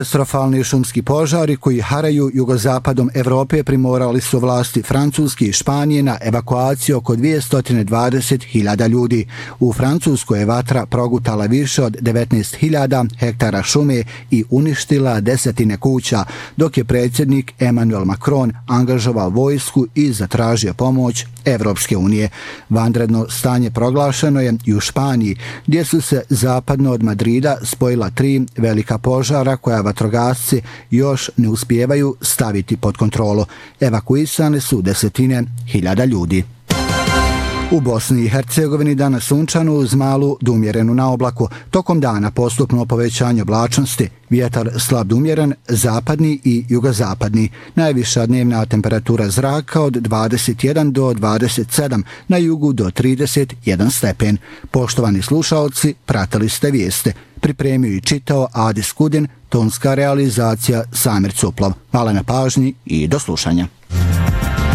Katastrofalni šumski požari koji haraju jugozapadom Evrope primorali su vlasti Francuske i Španije na evakuaciju oko 220.000 ljudi. U Francuskoj je vatra progutala više od 19.000 hektara šume i uništila desetine kuća, dok je predsjednik Emmanuel Macron angažovao vojsku i zatražio pomoć Evropske unije. Vanredno stanje proglašeno je i u Španiji, gdje su se zapadno od Madrida spojila 3 velika požara koja vatrogasci još ne uspijevaju staviti pod kontrolu. Evakuisane su desetine hiljada ljudi. U Bosni i Hercegovini danas sunčano uz malu do umjerenu na oblaku. Tokom dana postupno povećanje oblačnosti, vjetar slab do umjeren, zapadni i jugozapadni. Najviša dnevna temperatura zraka od 21 do 27, na jugu do 31 stepen. Poštovani slušaoci, pratili ste vijeste. Pripremio i čitao Adis Kudin, tonska realizacija Samir Cuplov. Hvala na pažnji i do slušanja.